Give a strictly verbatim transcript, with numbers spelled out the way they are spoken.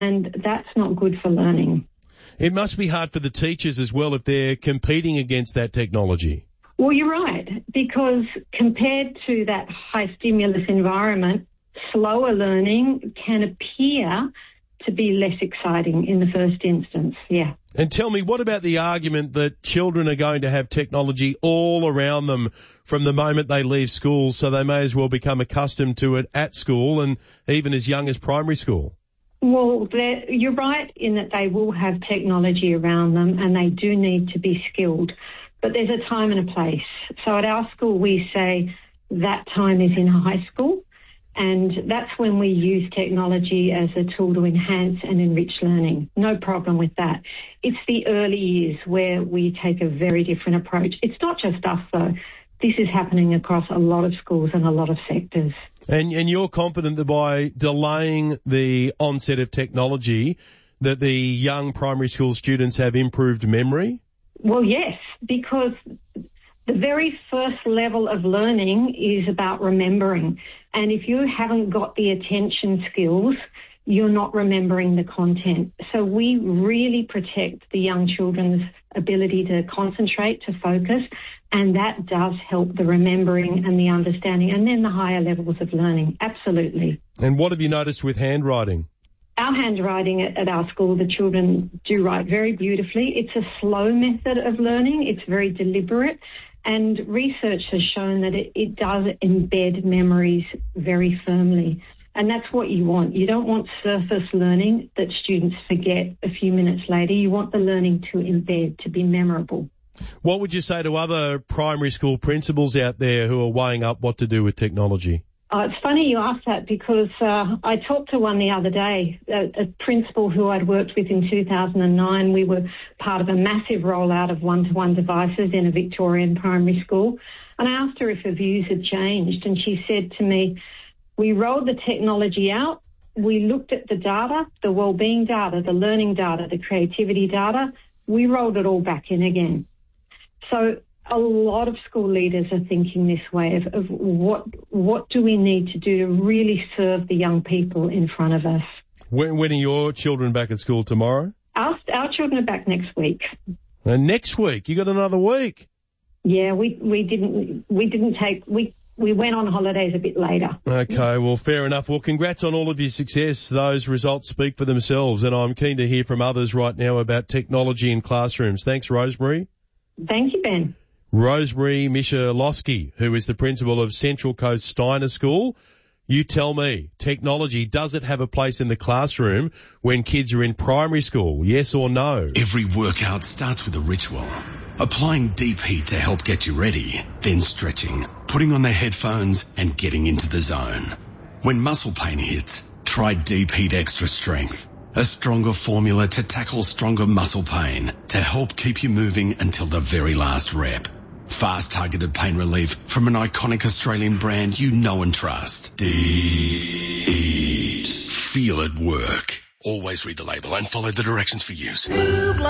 and that's not good for learning. It must be hard for the teachers as well if they're competing against that technology. Well, you're right, because compared to that high stimulus environment, slower learning can appear to be less exciting in the first instance, yeah. And tell me, what about the argument that children are going to have technology all around them from the moment they leave school, so they may as well become accustomed to it at school and even as young as primary school? Well, you're right in that they will have technology around them and they do need to be skilled. But there's a time and a place. So at our school, we say that time is in high school, and that's when we use technology as a tool to enhance and enrich learning. No problem with that. It's the early years where we take a very different approach. It's not just us, though. This is happening across a lot of schools and a lot of sectors. And, and you're confident that by delaying the onset of technology, that the young primary school students have improved memory? Well, yes, because the very first level of learning is about remembering. And if you haven't got the attention skills, you're not remembering the content. So we really protect the young children's ability to concentrate, to focus, and that does help the remembering and the understanding, and then the higher levels of learning. Absolutely. And what have you noticed with handwriting? Our handwriting at, at our school, the children do write very beautifully. It's a slow method of learning. It's very deliberate. And research has shown that it, it does embed memories very firmly. And that's what you want. You don't want surface learning that students forget a few minutes later. You want the learning to embed, to be memorable. What would you say to other primary school principals out there who are weighing up what to do with technology? Uh, it's funny you asked that because uh, I talked to one the other day, a, a principal who I'd worked with in two thousand nine. We were part of a massive rollout of one-to-one devices in a Victorian primary school. And I asked her if her views had changed, and she said to me, we rolled the technology out, we looked at the data, the wellbeing data, the learning data, the creativity data, we rolled it all back in again. So a lot of school leaders are thinking this way of, of what what do we need to do to really serve the young people in front of us. When, when are your children back at school tomorrow? Our, our children are back next week. And next week? You got another week? Yeah, we, we didn't we didn't take we we went on holidays a bit later. Okay, well, fair enough. Well, congrats on all of your success. Those results speak for themselves, and I'm keen to hear from others right now about technology in classrooms. Thanks, Rosemary. Thank you, Ben. Rosemary Michalowski, who is the principal of Central Coast Steiner School. You tell me, technology, does it have a place in the classroom when kids are in primary school? Yes or no? Every workout starts with a ritual. Applying deep heat to help get you ready, then stretching, putting on the headphones and getting into the zone. When muscle pain hits, try Deep Heat Extra Strength. A stronger formula to tackle stronger muscle pain to help keep you moving until the very last rep. Fast targeted pain relief from an iconic Australian brand you know and trust. Deep Heat. Feel it work. Always read the label and follow the directions for use.